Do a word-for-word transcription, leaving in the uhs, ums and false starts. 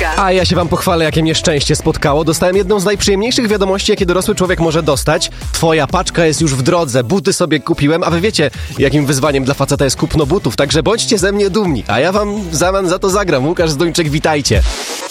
Ekstraklasa. A ja się wam pochwalę, jakie mnie szczęście spotkało. Dostałem jedną z najprzyjemniejszych wiadomości, jakie dorosły człowiek może dostać. Twoja paczka jest już w drodze, buty sobie kupiłem, a wy wiecie, jakim wyzwaniem dla faceta jest kupno butów, także bądźcie ze mnie dumni. A ja wam w zamian za to zagram. Łukasz Zduńczyk, witajcie.